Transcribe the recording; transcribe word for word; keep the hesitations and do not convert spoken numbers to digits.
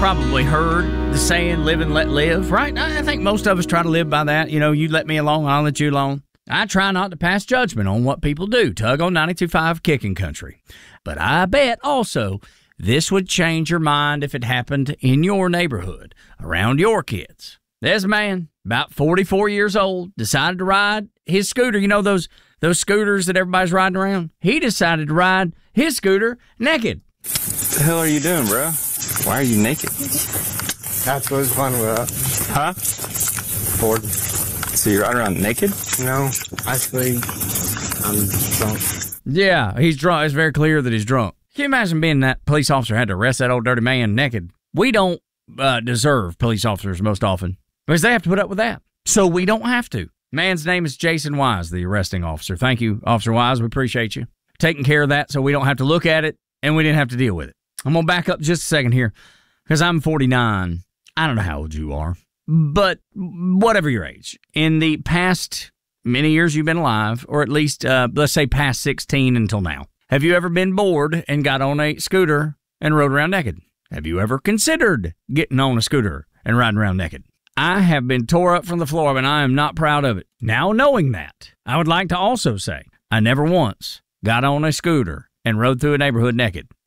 probably heard the saying, live and let live, right? I think most of us try to live by that. You know, you let me alone, I'll let you alone. I try not to pass judgment on what people do. Tug on ninety-two point five Kicking Country. But I bet also this would change your mind if it happened in your neighborhood, around your kids. There's a man, about forty-four years old, decided to ride his scooter. You know those those scooters that everybody's riding around? He decided to ride his scooter naked. What the hell are you doing, bro? Why are you naked? That's what's fun with it. Huh? Bored. So you ride around naked? No, actually, I'm drunk. Yeah, he's drunk. It's very clear that he's drunk. Can you imagine being that police officer had to arrest that old dirty man naked? We don't uh, deserve police officers most often because they have to put up with that. So we don't have to. Man's name is Jason Wise, the arresting officer. Thank you, Officer Wise. We appreciate you taking care of that so we don't have to look at it and we didn't have to deal with it. I'm going to back up just a second here because I'm forty-nine. I don't know how old you are, but whatever your age, in the past many years you've been alive, or at least, uh, let's say past sixteen until now, have you ever been bored and got on a scooter and rode around naked? Have you ever considered getting on a scooter and riding around naked? I have been tore up from the floor, and I am not proud of it. Now knowing that, I would like to also say I never once got on a scooter and rode through a neighborhood naked.